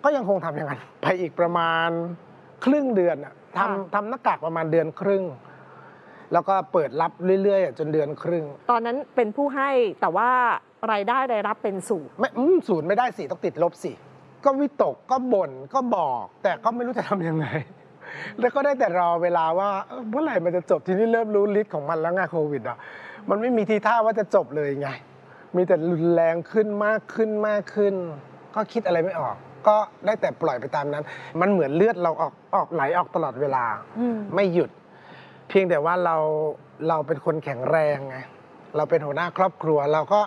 ก็ยังคงทำอย่างนั้นไปอีกประมาณครึ่งเดือนทำหน้ากากประมาณเดือนครึ่งแล้วก็เปิดรับเรื่อยๆจนเดือนครึ่งตอนนั้นเป็นผู้ให้แต่ว่ารายได้รายรับเป็นศูนย์ศูนย์ไม่ได้สิต้องติดลบสิก็วิตกก็บ่นก็บอกแต่ก็ไม่รู้จะทำยังไงแล้วก็ได้แต่รอเวลาว่าเมื่อไหร่มันจะจบทีนี้เริ่มรู้ฤทธิ์ของมันแล้วไงโควิดมันไม่มีทีท่าว่าจะจบเลยไงมีแต่รุนแรงขึ้นมากขึ้นมากขึ้นก็คิดอะไรไม่ออกก็ได้แต่ปล่อยไปตามนั้นมันเหมือนเลือดเราออกไหลออกตลอดเวลาไม่หยุดเพียงแต่ว่าเราเป็นคนแข็งแรงไงเราเป็นหัวหน้าครอบครัวเราก็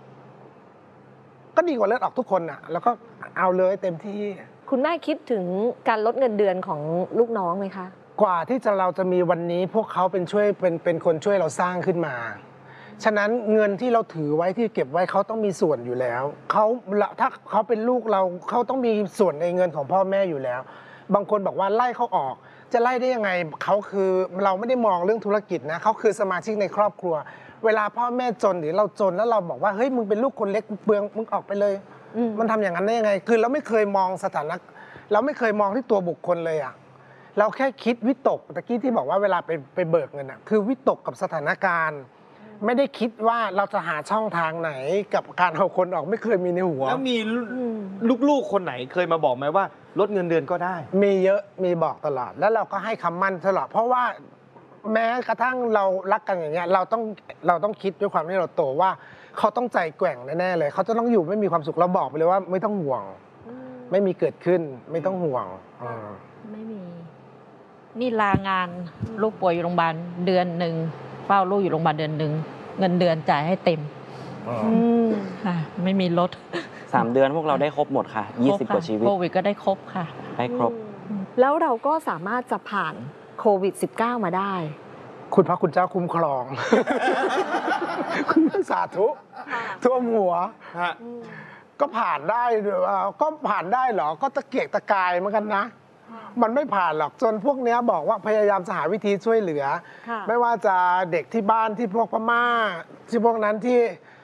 ดีกว่าเลือดออกทุกคนแล้วก็เอาเลยเต็มที่คุณแม่คิดถึงการลดเงินเดือนของลูกน้องไหมคะกว่าที่เราจะมีวันนี้พวกเขาเป็นคนช่วยเราสร้างขึ้นมาฉะนั้นเงินที่เราถือไว้ที่เก็บไว้เขาต้องมีส่วนอยู่แล้วถ้าเขาเป็นลูกเราเขาต้องมีส่วนในเงินของพ่อแม่อยู่แล้วบางคนบอกว่าไล่เขาออกจะไล่ได้ยังไงเขาคือเราไม่ได้มองเรื่องธุรกิจนะเขาคือสมาชิกในครอบครัวเวลาพ่อแม่จนหรือเราจนแล้วเราบอกว่าเฮ้ยมึงเป็นลูกคนเล็กเปลืองมึงออกไปเลยมันทำอย่างนั้นได้ยังไงคือเราไม่เคยมองสถานะเราไม่เคยมองที่ตัวบุคคลเลยเราแค่คิดวิตกตะกี้ที่บอกว่าเวลาไปเบิกเงินคือวิตกกับสถานการณ์ไม่ได้คิดว่าเราจะหาช่องทางไหนกับการเอาคนออกไม่เคยมีในหัวแล้วมีลูกๆคนไหนเคยมาบอกไหมว่าลดเงินเดือนก็ได้มีเยอะมีบอกตลอดแล้วเราก็ให้คำมั่นตลอดเพราะว่าแม้กระทั่งเรารักกันอย่างเงี้ยเราต้องคิดด้วยความที่เราโตว่าเขาต้องใจแกว่งแน่ๆเลยเขาจะต้องอยู่ไม่มีความสุขเราบอกไปเลยว่าไม่ต้องห่วงไม่มีเกิดขึ้นไม่ต้องห่วงไม่มีนี่ลางานลูกป่วยอยู่โรงพยาบาลเดือนหนึ่งเฝ้าลูกอยู่โรงพยาบาลเดือนหนึ่งเงินเดือนจ่ายให้เต็มค่ะไม่มีลด 3 เดือนพวกเราได้ครบหมดค่ะ20 กว่าชีวิตโควิดก็ได้ครบค่ะได้ครบแล้วเราก็สามารถจะผ่านโควิด -19 มาได้คุณพระคุณเจ้าคุ้มครองคุณสาธุท่วมหัวก็ผ่านได้ก็ผ่านได้เหรอก็ตะเกียกตะกายเหมือนกันนะมันไม่ผ่านหรอกจนพวกนี้บอกว่าพยายามจะหาวิธีช่วยเหลือไม่ว่าจะเด็กที่บ้านที่พวกพม่าที่พวกนั้นที่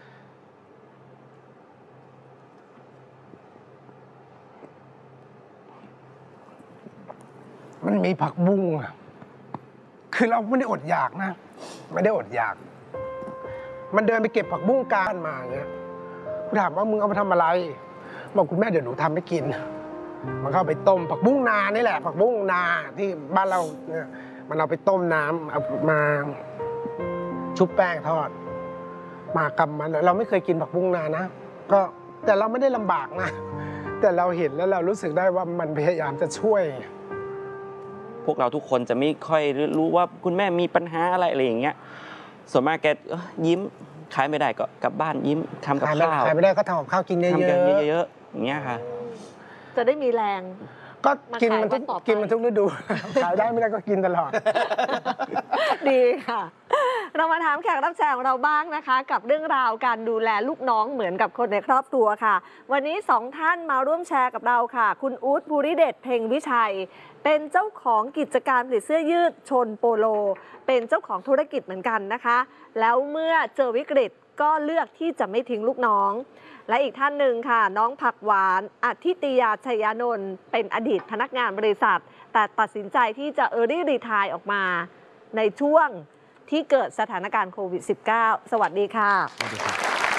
มันมีผักบุ้งคือเราไม่ได้อดอยากนะไม่ได้อดอยากมันเดินไปเก็บผักบุ้งกานมาอย่างเงี้ยถามว่ามึงเอาไปทำอะไรบอกคุณแม่เดี๋ยวหนูทำให้กินมันเข้าไปต้มผักบุ้งนานี่แหละผักบุ้งนาที่บ้านเราเนี่ยมันเอาไปต้มน้ำเอามาชุบแป้งทอดมากำมันเราไม่เคยกินผักบุ้งนานะก็แต่เราไม่ได้ลำบากนะแต่เราเห็นแล้วเรารู้สึกได้ว่ามันพยายามจะช่วยพวกเราทุกคนจะไม่ค่อยรู้ว่าคุณแม่มีปัญหาอะไรอย่างเงี้ยส่วนมากแกยิ้มขายไม่ได้ก็กลับบ้านยิ้มทำกับข้าวขายไม่ได้ก็ทำกับข้าวกินเยอะๆเยอะๆอย่างเงี้ยค่ะจะได้มีแรงก็กินมันทุกฤดูขายได้ไม่ได้ก็กินตลอดดีค่ะเรามาถามแขกรับเชิญของเราบ้างนะคะกับเรื่องราวการดูแลลูกน้องเหมือนกับคนในครอบครัวค่ะวันนี้2 ท่านมาร่วมแชร์กับเราค่ะคุณอู๊ดภูริเดชเพ็งวิชัยเป็นเจ้าของกิจการผลิตเสื้อยืดชนโปโลเป็นเจ้าของธุรกิจเหมือนกันนะคะแล้วเมื่อเจอวิกฤตก็เลือกที่จะไม่ทิ้งลูกน้องและอีกท่านหนึ่งค่ะน้องผักหวานอธิตยาชัยานนท์เป็นอดีตพนักงานบริษัทแต่ตัดสินใจที่จะearly retireออกมาในช่วงที่เกิดสถานการณ์โควิด -19 สวัสดีค่ะสวัสดีครับ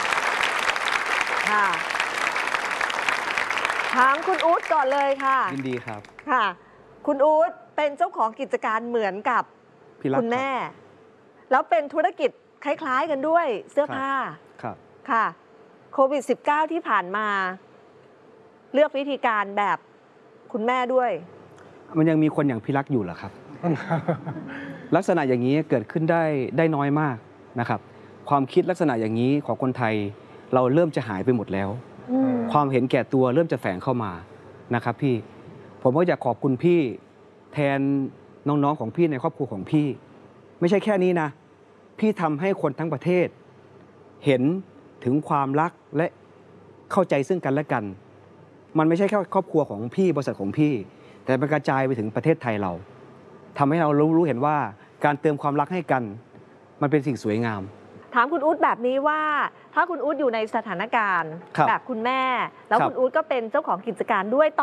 ค่ะถามคุณอู๊ดก่อนเลยค่ะยินดีครับค่ะคุณอู๊ดเป็นเจ้าของกิจการเหมือนกับคุณแม่แล้วเป็นธุรกิจคล้ายๆกันด้วยเสื้อผ้าครับค่ะโควิด -19 ที่ผ่านมาเลือกวิธีการแบบคุณแม่ด้วยมันยังมีคนอย่างพี่รักอยู่เหรอครับ ลักษณะอย่างนี้เกิดขึ้นได้น้อยมากนะครับความคิดลักษณะอย่างนี้ของคนไทยเราเริ่มจะหายไปหมดแล้วความเห็นแก่ตัวเริ่มจะแฝงเข้ามานะครับพี่ผมก็อยากขอบคุณพี่แทนน้องๆของพี่ในครอบครัวของพี่ไม่ใช่แค่นี้นะพี่ทำให้คนทั้งประเทศเห็นถึงความรักและเข้าใจซึ่งกันและกันมันไม่ใช่แค่ครอบครัวของพี่บริษัทของพี่แต่มันกระจายไปถึงประเทศไทยเราทำให้เรารู้เห็นว่าการเติมความรักให้กันมันเป็นสิ่งสวยงามถามคุณอู๊ดแบบนี้ว่าถ้าคุณอู๊ดอยู่ในสถานการณ์แบบคุณแม่แล้วคุณอู๊ดก็เป็นเจ้าของกิจการด้วย